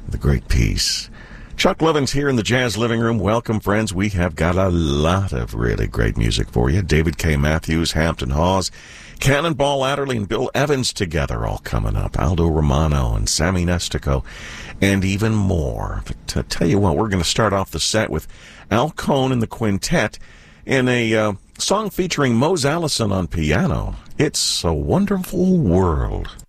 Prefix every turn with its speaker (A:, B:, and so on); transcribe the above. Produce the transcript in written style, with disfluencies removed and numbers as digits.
A: The Great Peace. Chuck Lovins here in the Jazz Living Room. Welcome, friends. We have got a lot of really great music for you. David K. Matthews, Hampton Hawes, Cannonball Adderley, and Bill Evans together all coming up. Aldo Romano and Sammy Nestico, and even more. But to tell you what, we're going to start off the set with Al Cohn and the Quintet in a song featuring Mose Allison on piano. It's a Wonderful World.